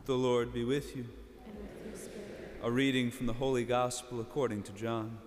The Lord be with you. And with your spirit. A reading from the Holy Gospel according to John.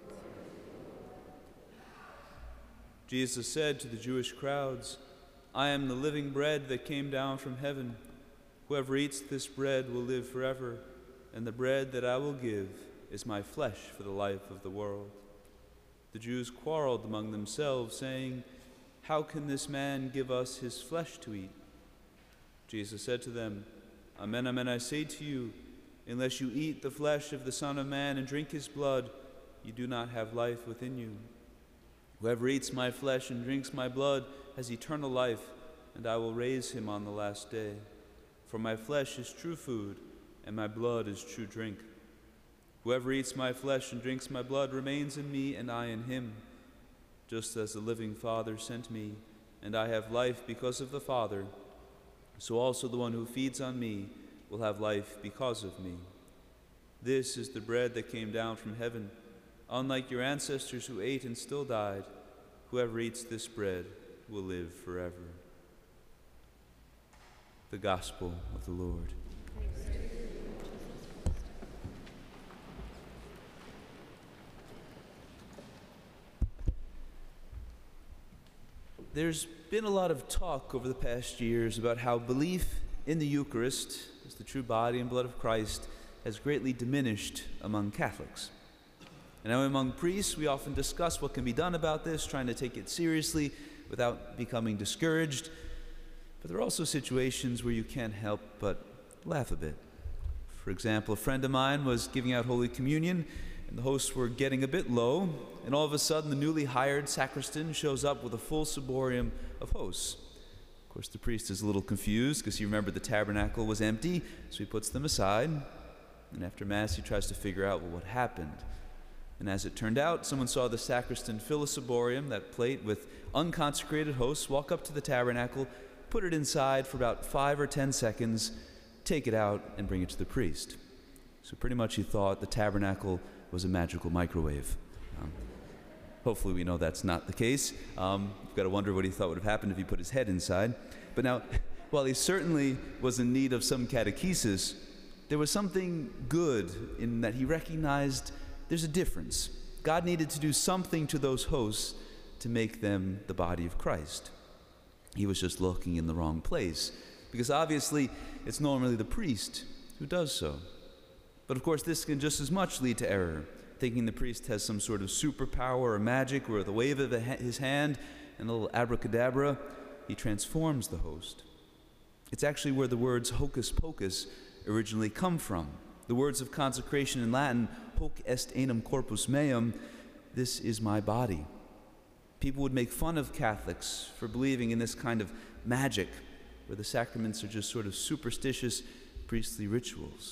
Jesus said to the Jewish crowds, "I am the living bread that came down from heaven. Whoever eats this bread will live forever, and the bread that I will give is my flesh for the life of the world." The Jews quarreled among themselves, saying, "How can this man give us his flesh to eat?" Jesus said to them, "Amen, amen, I say to you, unless you eat the flesh of the Son of Man and drink his blood, you do not have life within you. Whoever eats my flesh and drinks my blood has eternal life, and I will raise him on the last day. For my flesh is true food, and my blood is true drink. Whoever eats my flesh and drinks my blood remains in me, and I in him. Just as the living Father sent me, and I have life because of the Father, so also the one who feeds on me will have life because of me. This is the bread that came down from heaven. Unlike your ancestors who ate and still died, whoever eats this bread will live forever." The Gospel of the Lord. There's been a lot of talk over the past years about how belief in the Eucharist as the true body and blood of Christ has greatly diminished among Catholics. And now among priests, we often discuss what can be done about this, trying to take it seriously without becoming discouraged. But there are also situations where you can't help but laugh a bit. For example, a friend of mine was giving out Holy Communion, and the hosts were getting a bit low, and all of a sudden the newly hired sacristan shows up with a full ciborium of hosts. Of course, the priest is a little confused because he remembered the tabernacle was empty, so he puts them aside. And after Mass, he tries to figure out, what happened. And as it turned out, someone saw the sacristan fill a ciborium, that plate, with unconsecrated hosts, walk up to the tabernacle, put it inside for about 5 or 10 seconds, take it out, and bring it to the priest. So pretty much he thought the tabernacle was a magical microwave. Hopefully we know that's not the case. You've got to wonder what he thought would have happened if he put his head inside. But now, while he certainly was in need of some catechesis, there was something good in that he recognized there's a difference. God needed to do something to those hosts to make them the body of Christ. He was just looking in the wrong place, because obviously it's normally the priest who does so. But of course, this can just as much lead to error, thinking the priest has some sort of superpower or magic where with a wave of his hand and a little abracadabra, he transforms the host. It's actually where the words hocus pocus originally come from. The words of consecration in Latin, hoc est enim corpus meum, this is my body. People would make fun of Catholics for believing in this kind of magic, where the sacraments are just sort of superstitious priestly rituals.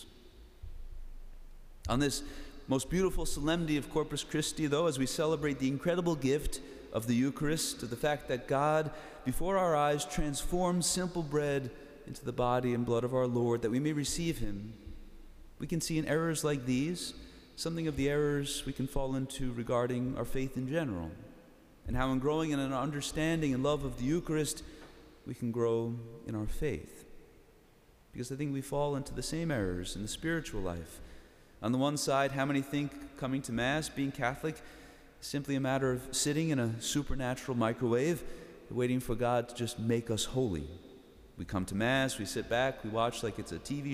On this most beautiful solemnity of Corpus Christi, though, as we celebrate the incredible gift of the Eucharist, of the fact that God, before our eyes, transforms simple bread into the body and blood of our Lord, that we may receive him, we can see in errors like these something of the errors we can fall into regarding our faith in general, and how in growing in an understanding and love of the Eucharist, we can grow in our faith. Because I think we fall into the same errors in the spiritual life. On the one side, how many think coming to Mass, being Catholic, is simply a matter of sitting in a supernatural microwave, waiting for God to just make us holy. We come to Mass, we sit back, we watch like it's a TV